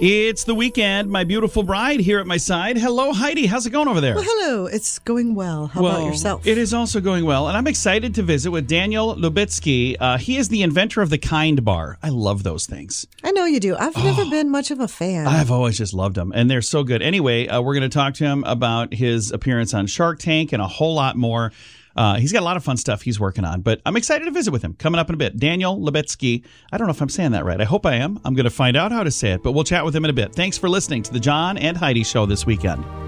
It's the weekend. My beautiful bride here at my side. Hello, Heidi. How's it going over there? Well, hello. It's going well. How about yourself? It is also going well, and I'm excited to visit with Daniel Lubitsky. He is the inventor of the Kind Bar. I love those things. I know you do. I've never been much of a fan. I've always just loved them, and they're so good. Anyway, we're going to talk to him about his appearance on Shark Tank and a whole lot more. He's got a lot of fun stuff he's working on, but I'm excited to visit with him coming up in a bit. Daniel Lubitsky. I don't know if I'm saying that right. I hope I am. I'm going to find out how to say it, but we'll chat with him in a bit. Thanks for listening to the John and Heidi Show this weekend.